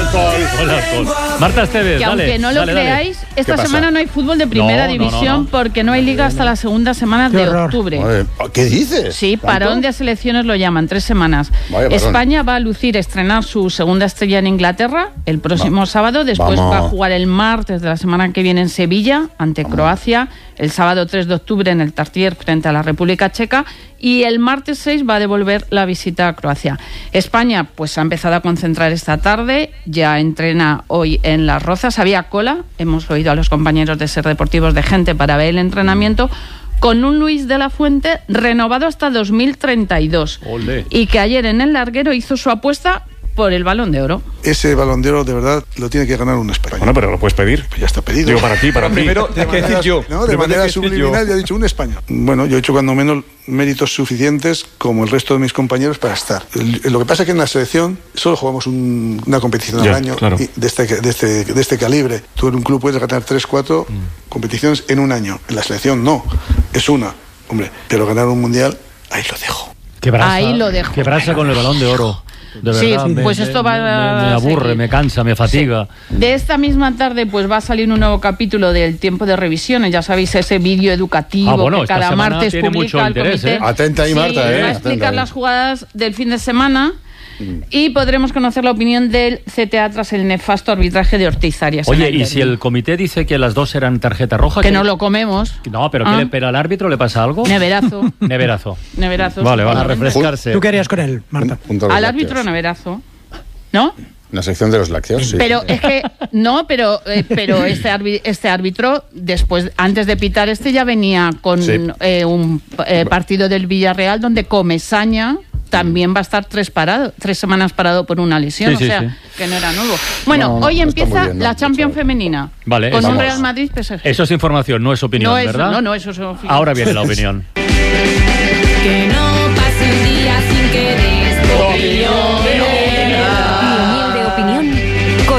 alcohol. Marta Esteves, que dale. Aunque no lo creáis, esta semana no hay fútbol de primera división porque no hay liga hasta la segunda semana de octubre. ¿Qué dices? Sí, parón de selecciones lo llaman, 3 semanas. España va a estrenar su segunda estrella en Inglaterra el próximo sábado, después va a jugar el martes de la semana que viene en Sevilla ante Croacia, el sábado 3 de octubre en el Tartier frente a la República Checa y el martes 6 va a devolver la visita a Croacia. España pues ha empezado a concentrar esta tarde, ya entrena hoy en Las Rozas, había cola, hemos oído a los compañeros de Ser Deportivos de gente para ver el entrenamiento, con un Luis de la Fuente renovado hasta 2032. Olé. Y que ayer en el larguero hizo su apuesta por el Balón de Oro. Ese Balón de Oro de verdad lo tiene que ganar un español. Bueno, pero lo puedes pedir. Pues ya está pedido. Digo, para ti. Primero, hay que decir yo. No, de manera subliminal, ya he dicho un español. Bueno, yo he hecho cuando menos méritos suficientes como el resto de mis compañeros para estar. Lo que pasa es que en la selección solo jugamos una competición al año, claro. y de este calibre. Tú en un club puedes ganar 3-4 competiciones en un año. En la selección no, es una. Hombre, pero ganar un mundial, ahí lo dejo. Ahí lo dejo. Qué brasa con el Balón de Oro. De verdad, sí, pues esto va me aburre, me cansa, me fatiga. Sí. De esta misma tarde pues va a salir un nuevo capítulo del Tiempo de Revisiones, ya sabéis, ese vídeo educativo que cada martes tiene publica mucho el interés, comité. Atenta ahí, Marta. Va a explicar las jugadas del fin de semana y podremos conocer la opinión del CTA tras el nefasto arbitraje de Ortiz Arias. Oye, ¿y si el comité dice que las dos eran tarjeta roja? Que no lo comemos. No, pero ¿qué le espera al árbitro? ¿Le pasa algo? Neverazo. Neverazo. Vale. A refrescarse. ¿Tú qué harías con él, Marta? Al árbitro neverazo. ¿No? La sección de los lácteos, sí. Pero es que no, pero este árbitro después, antes de pitar ya venía con un partido del Villarreal donde Comesaña también va a estar 3 semanas parado por una lesión, que no era nuevo. Bueno, hoy empieza la Champions femenina, con un Real Madrid PSG. Eso es información, no es opinión, ¿verdad? No, eso es opinión. Ahora viene la opinión. Que no